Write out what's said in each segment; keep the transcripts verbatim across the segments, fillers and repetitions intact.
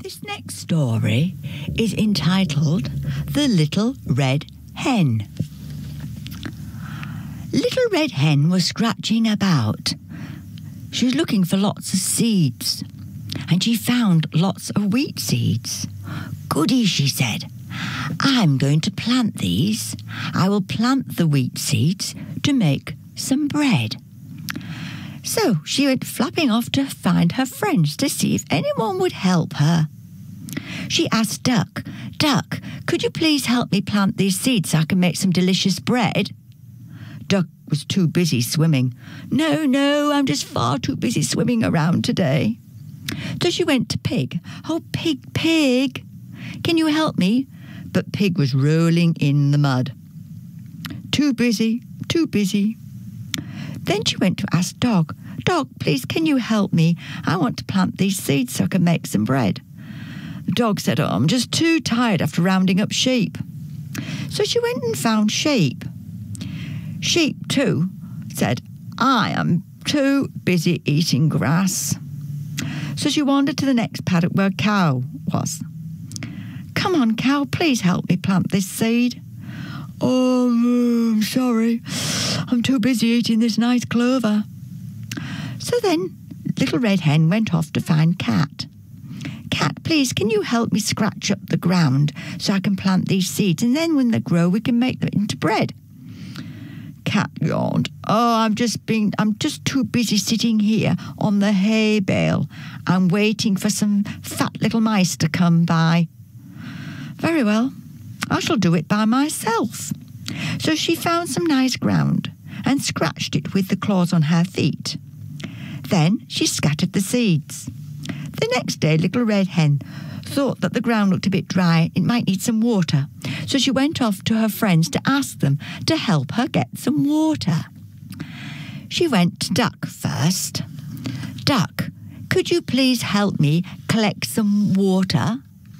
This next story is entitled The Little Red Hen. Little Red Hen was scratching about. She was looking for lots of seeds, and she found lots of wheat seeds. "Goody," she said. "I'm going to plant these. I will plant the wheat seeds to make some bread." So she went flapping off to find her friends to see if anyone would help her. She asked Duck, "Duck, could you please help me plant these seeds so I can make some delicious bread?" Duck was too busy swimming. "No, no, I'm just far too busy swimming around today." So she went to Pig. "Oh, Pig, Pig, can you help me?" But Pig was rolling in the mud. Too busy, too busy. Then she went to ask Dog, "Dog, please, can you help me? I want to plant these seeds so I can make some bread." The dog said, "Oh, I'm just too tired after rounding up sheep." So she went and found Sheep. Sheep, too, said, "I am too busy eating grass." So she wandered to the next paddock where Cow was. "Come on, Cow, please help me plant this seed." "Oh, I'm sorry. I'm too busy eating this nice clover." So then Little Red Hen went off to find Cat. "Cat, please, can you help me scratch up the ground so I can plant these seeds, and then when they grow we can make them into bread?" Cat yawned. "Oh, I'm just being I'm just too busy sitting here on the hay bale and waiting for some fat little mice to come by." "Very well, I shall do it by myself." So she found some nice ground and scratched it with the claws on her feet. Then she scattered the seeds. The next day, Little Red Hen thought that the ground looked a bit dry. It might need some water. So she went off to her friends to ask them to help her get some water. She went to Duck first. "Duck, could you please help me collect some water?"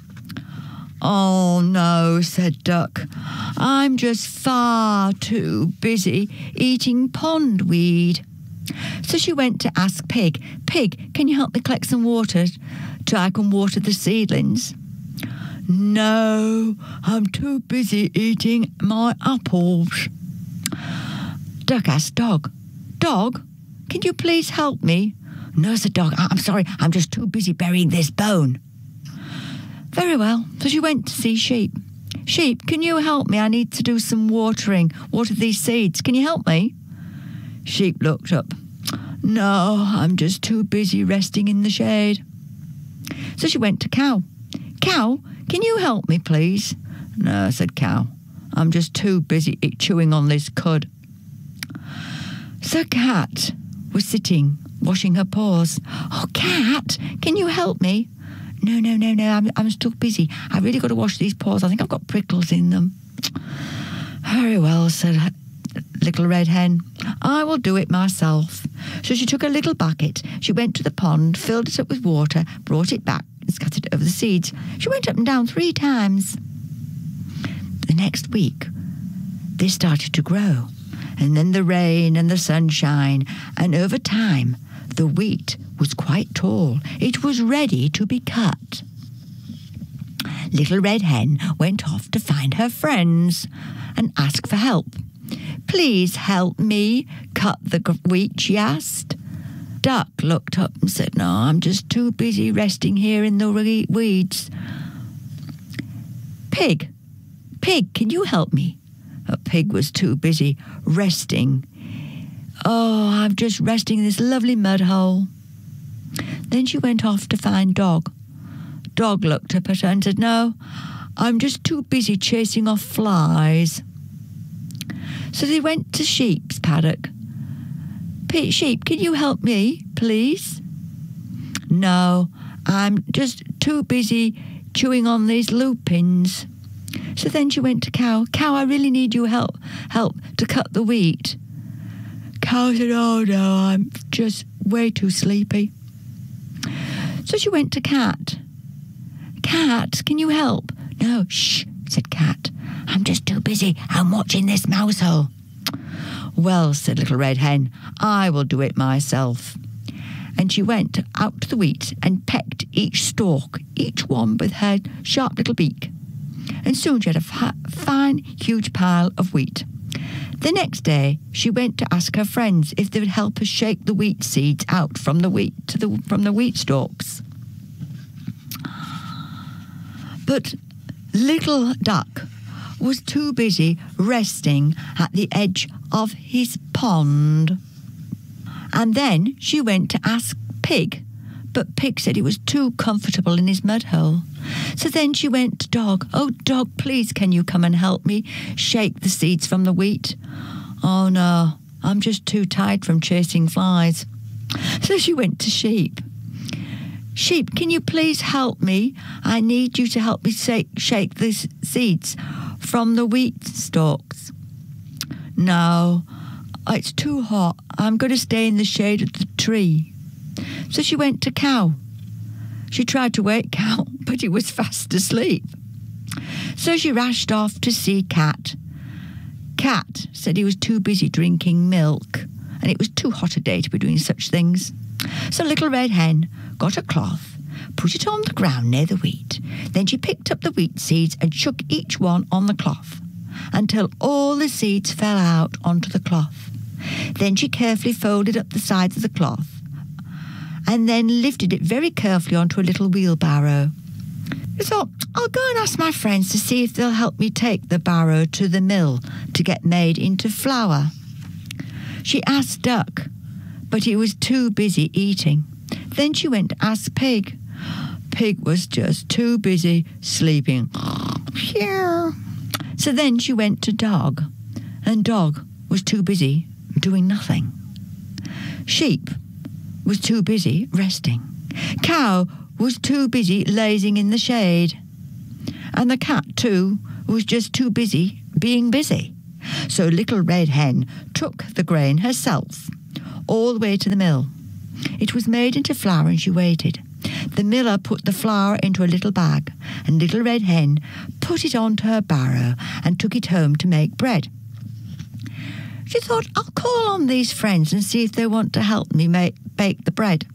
"Oh, no," said Duck. "I'm just far too busy eating pondweed." So she went to ask Pig, "Pig, can you help me collect some water so I can water the seedlings?" "No, I'm too busy eating my apples." Duck asked Dog, "Dog, can you please help me?" "No," said Dog, "I'm sorry, I'm just too busy burying this bone." Very well, so she went to see Sheep. "Sheep, can you help me? I need to do some watering, water these seeds. Can you help me?" Sheep looked up. "No, I'm just too busy resting in the shade." So she went to Cow. "Cow, can you help me, please?" "No," said Cow. "I'm just too busy chewing on this cud." So Cat was sitting, washing her paws. "Oh, Cat, can you help me?" "No, no, no, no, I'm, I'm still busy. I've really got to wash these paws. I think I've got prickles in them." "Very well," said Little Red Hen. "I will do it myself." So she took a little bucket. She went to the pond, filled it up with water, brought it back, and scattered it over the seeds. She went up and down three times. The next week, they started to grow, and then the rain and the sunshine, and over time, the wheat was quite tall. It was ready to be cut. Little Red Hen went off to find her friends and ask for help. "Please help me cut the wheat," she asked. Duck looked up and said, "No, I'm just too busy resting here in the weeds." "Pig, Pig, can you help me?" A Pig was too busy resting. "Oh, I'm just resting in this lovely mud hole." Then she went off to find Dog. Dog looked up at her and said, "No, I'm just too busy chasing off flies." So they went to Sheep's paddock. "Sheep, can you help me, please?" "No, I'm just too busy chewing on these lupins." So then she went to Cow. "Cow, I really need your help, help to cut the wheat." Cow said, "Oh no, I'm just way too sleepy." So she went to Cat. "Cat, can you help?" "No, shh," said Cat. "I'm just too busy. I'm watching this mouse hole." "Well," said Little Red Hen, "I will do it myself." And she went out to the wheat and pecked each stalk, each one with her sharp little beak. And soon she had a fa- fine, huge pile of wheat. The next day, she went to ask her friends if they would help her shake the wheat seeds out from the wheat to the from the wheat stalks. But little Duck was too busy resting at the edge of his pond. And then she went to ask Pig, but Pig said he was too comfortable in his mud hole. So then she went to Dog. "Oh, Dog, please can you come and help me shake the seeds from the wheat?" "Oh, no, I'm just too tired from chasing flies." So she went to Sheep. "Sheep, can you please help me? I need you to help me shake, shake the seeds from the wheat stalks." "No, it's too hot. I'm going to stay in the shade of the tree." So she went to Cow. She tried to wake Cow, but he was fast asleep. So she rushed off to see Cat. Cat said he was too busy drinking milk, and it was too hot a day to be doing such things. So Little Red Hen got a cloth, put it on the ground near the wheat. Then she picked up the wheat seeds and shook each one on the cloth until all the seeds fell out onto the cloth. Then she carefully folded up the sides of the cloth and then lifted it very carefully onto a little wheelbarrow. I thought, I'll go and ask my friends to see if they'll help me take the barrow to the mill to get made into flour. She asked Duck, but he was too busy eating. Then she went to ask Pig. Pig was just too busy sleeping. So then she went to Dog, and Dog was too busy doing nothing. Sheep was too busy resting. Cow was too busy lazing in the shade. And the cat, too, was just too busy being busy. So Little Red Hen took the grain herself all the way to the mill. It was made into flour and she waited. The miller put the flour into a little bag, and Little Red Hen put it onto her barrow and took it home to make bread. She thought, I'll call on these friends and see if they want to help me make, bake the bread.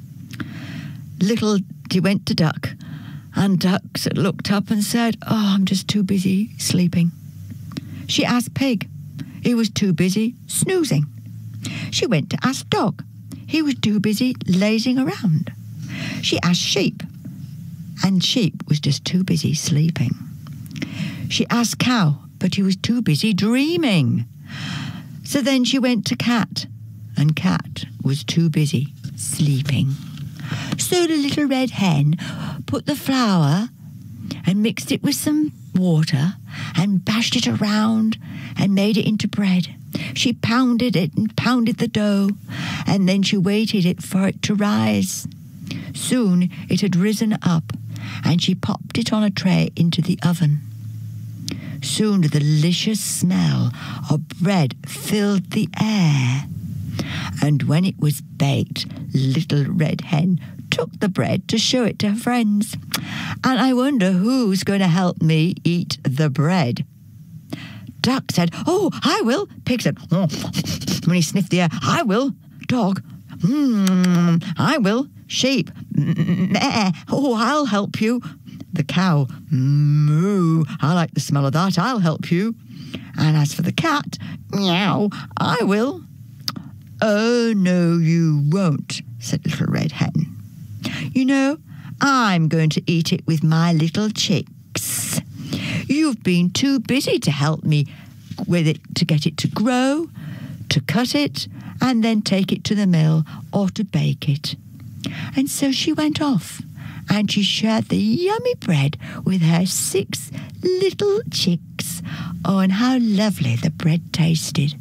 Little she went to Duck, and Duck looked up and said, "Oh, I'm just too busy sleeping." She asked Pig. He was too busy snoozing. She went to ask Dog. He was too busy lazing around. She asked Sheep, and Sheep was just too busy sleeping. She asked Cow, but he was too busy dreaming. So then she went to Cat, and Cat was too busy sleeping. So the Little Red Hen put the flour and mixed it with some water and bashed it around and made it into bread. She pounded it and pounded the dough, and then she waited it for it to rise. Soon it had risen up, and she popped it on a tray into the oven. Soon the delicious smell of bread filled the air. And when it was baked, Little Red Hen took the bread to show it to her friends. And I wonder who's going to help me eat the bread. Duck said, "Oh, I will." Pig said, "Oh," when he sniffed the air. "I will." Dog, "Hmm, I will." Sheep, "Meh, oh, I'll help you." The cow, "Moo, I like the smell of that. I'll help you." And as for the cat, "Meow, I will." "Oh, no, you won't," said Little Red Hen. "You know, I'm going to eat it with my little chicks. You've been too busy to help me with it to get it to grow, to cut it, and then take it to the mill or to bake it." And so she went off, and she shared the yummy bread with her six little chicks. Oh, and how lovely the bread tasted.